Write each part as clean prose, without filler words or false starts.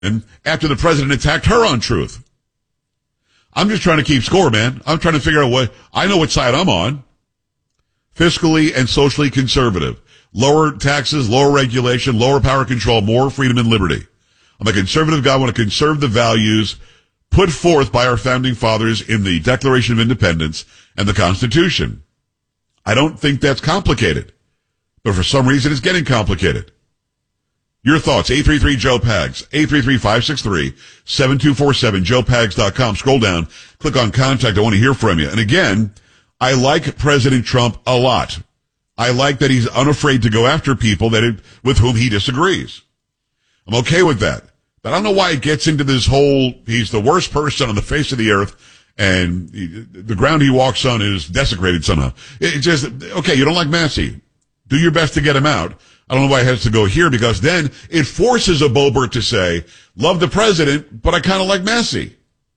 after the president attacked her on Truth. I'm just trying to keep score, man. I'm trying to figure out I know what side I'm on. Fiscally and socially conservative. Lower taxes, lower regulation, lower power control, more freedom and liberty. I'm a conservative guy. I want to conserve the values put forth by our founding fathers in the Declaration of Independence and the Constitution. I don't think that's complicated, but for some reason it's getting complicated. Your thoughts, 833-JOE-PAGS, 833-563-7247, joepags.com. Scroll down, click on contact. I want to hear from you. And again, I like President Trump a lot. I like that he's unafraid to go after people with whom he disagrees. I'm okay with that. But I don't know why it gets into this whole, he's the worst person on the face of the earth, and the ground he walks on is desecrated somehow. It's just, okay, you don't like Massey. Do your best to get him out. I don't know why it has to go here, because then it forces a Boebert to say, love the president, but I kind of like Massey.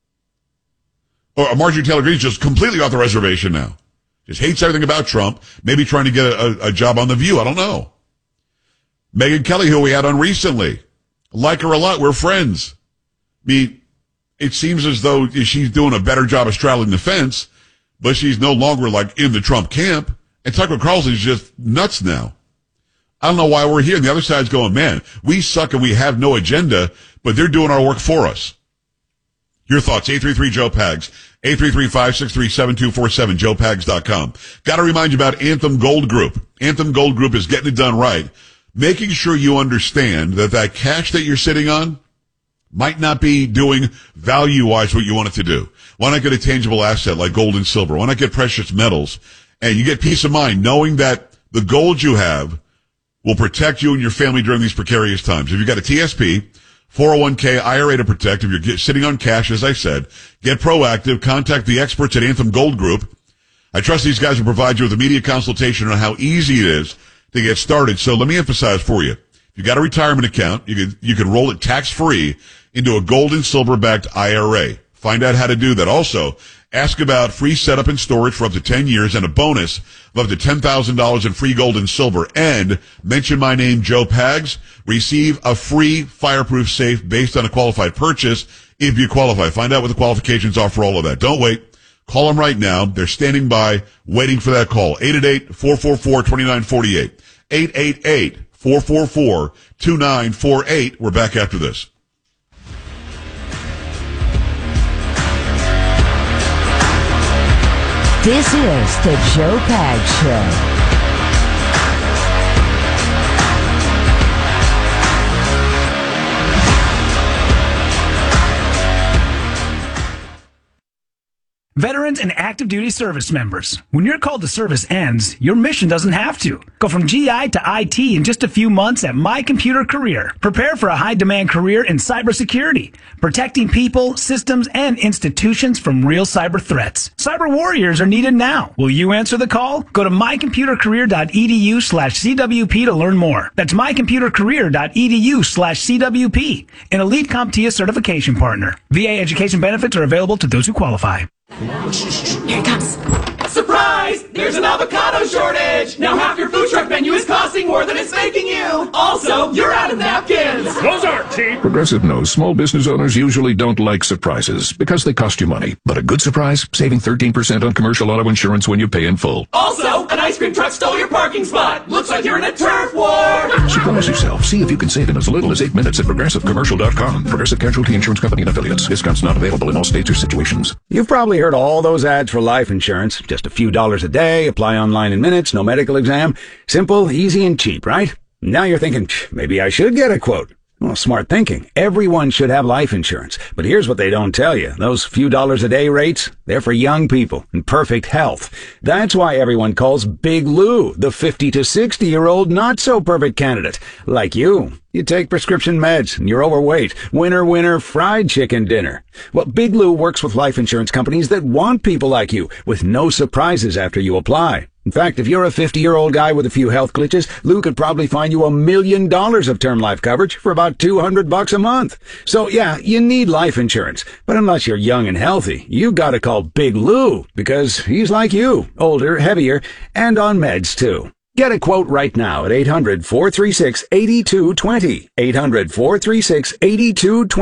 Or Marjorie Taylor Greene's just completely off the reservation now. Just hates everything about Trump, maybe trying to get a job on The View. I don't know. Megyn Kelly, who we had on recently. Like her a lot. We're friends. I mean, it seems as though she's doing a better job of straddling the fence, but she's no longer like in the Trump camp. And Tucker Carlson's just nuts now. I don't know why we're here. And the other side's going, man, we suck and we have no agenda, but they're doing our work for us. Your thoughts, 833-JOE-PAGS, 833-563-7247, joepags.com. Got to remind you about Anthem Gold Group. Anthem Gold Group is getting it done right, making sure you understand that cash that you're sitting on might not be doing value-wise what you want it to do. Why not get a tangible asset like gold and silver? Why not get precious metals? And you get peace of mind knowing that the gold you have will protect you and your family during these precarious times. If you've got a TSP, 401k, IRA to protect, if you're sitting on cash, as I said, get proactive. Contact the experts at Anthem Gold Group. I trust these guys will provide you with immediate consultation on how easy it is to get started. So let me emphasize for you. If you've got a retirement account, you can roll it tax-free into a gold and silver-backed IRA. Find out how to do that. Also, ask about free setup and storage for up to 10 years and a bonus of up to $10,000 in free gold and silver. And mention my name, Joe Pags. Receive a free fireproof safe based on a qualified purchase if you qualify. Find out what the qualifications are for all of that. Don't wait. Call them right now. They're standing by, waiting for that call. 888-444-2948. 888-444-2948. We're back after this. This is the Joe Pags Show. Veterans and active duty service members. When your call to service ends, your mission doesn't have to. Go from GI to IT in just a few months at My Computer Career. Prepare for a high-demand career in cybersecurity, protecting people, systems, and institutions from real cyber threats. Cyber warriors are needed now. Will you answer the call? Go to mycomputercareer.edu/CWP to learn more. That's mycomputercareer.edu/CWP, an elite CompTIA certification partner. VA education benefits are available to those who qualify. Here it comes. Surprise! There's an avocado shortage! Now half your food truck menu is costing more than it's making you! Also, you're out of napkins! Those aren't cheap! Progressive knows small business owners usually don't like surprises because they cost you money. But a good surprise? Saving 13% on commercial auto insurance when you pay in full. Also, an ice cream truck stole your parking spot! Looks like you're in a turf war! Surprise yourself. See if you can save in as little as 8 minutes at ProgressiveCommercial.com. Progressive Casualty Insurance Company and Affiliates. Discounts not available in all states or situations. You've probably heard all those ads for life insurance. Just a few dollars a day, apply online in minutes, no medical exam. Simple, easy, and cheap, right? Now you're thinking, maybe I should get a quote. Well, smart thinking. Everyone should have life insurance. But here's what they don't tell you. Those few dollars a day rates, they're for young people in perfect health. That's why everyone calls Big Lou the 50 to 60-year-old not-so-perfect candidate. Like you. You take prescription meds and you're overweight. Winner, winner, fried chicken dinner. Well, Big Lou works with life insurance companies that want people like you with no surprises after you apply. In fact, if you're a 50-year-old guy with a few health glitches, Lou could probably find you $1 million of term life coverage for about $200 a month. So yeah, you need life insurance. But unless you're young and healthy, you gotta call Big Lou because he's like you, older, heavier, and on meds too. Get a quote right now at 800-436-8220. 800-436-8220.